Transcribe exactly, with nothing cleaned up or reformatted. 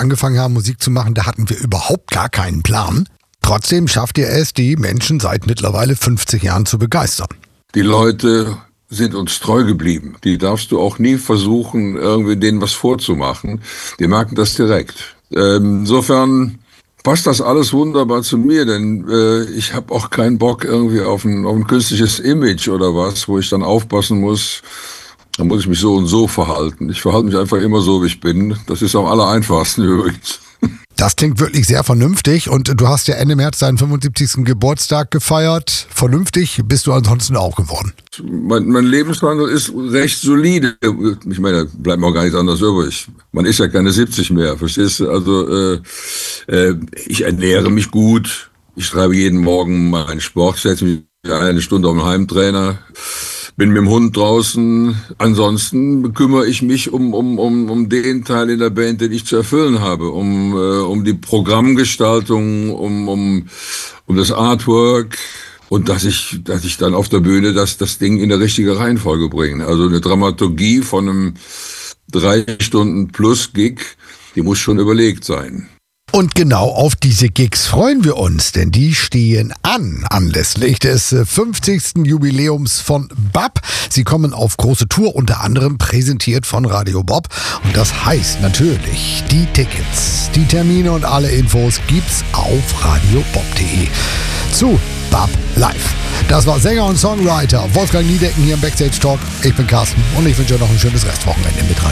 angefangen haben, Musik zu machen, da hatten wir überhaupt gar keinen Plan. Trotzdem schafft ihr es, die Menschen seit mittlerweile fünfzig Jahren zu begeistern. Die Leute sind uns treu geblieben. Die darfst du auch nie versuchen, irgendwie denen was vorzumachen. Die merken das direkt. Ähm, insofern passt das alles wunderbar zu mir, denn äh, ich habe auch keinen Bock irgendwie auf ein, auf ein künstliches Image oder was, wo ich dann aufpassen muss, da muss ich mich so und so verhalten. Ich verhalte mich einfach immer so, wie ich bin. Das ist am aller einfachsten übrigens. Das klingt wirklich sehr vernünftig und du hast ja Ende März deinen fünfundsiebzigsten Geburtstag gefeiert. Vernünftig bist du ansonsten auch geworden. Mein, mein Lebenswandel ist recht solide. Ich meine, da bleibt mir auch gar nichts anderes übrig. Man ist ja keine siebzig mehr, verstehst du? Also äh, äh, ich ernähre mich gut. Ich treibe jeden Morgen meinen Sport, setze mich eine Stunde auf den Heimtrainer. Bin mit dem Hund draußen. Ansonsten kümmere ich mich um, um, um, um den Teil in der Band, den ich zu erfüllen habe. Um, äh, um die Programmgestaltung, um, um, um das Artwork. Und dass ich, dass ich dann auf der Bühne das, das Ding in der richtige Reihenfolge bringe. Also eine Dramaturgie von einem drei Stunden plus Gig, die muss schon überlegt sein. Und genau auf diese Gigs freuen wir uns, denn die stehen an, anlässlich des fünfzigsten Jubiläums von B A P. Sie kommen auf große Tour, unter anderem präsentiert von Radio Bob. Und das heißt natürlich, die Tickets, die Termine und alle Infos gibt's auf radio bob punkt de zu B A P Live. Das war Sänger und Songwriter Wolfgang Niedecken hier im Backstage Talk. Ich bin Carsten und ich wünsche euch noch ein schönes Restwochenende mit Radio.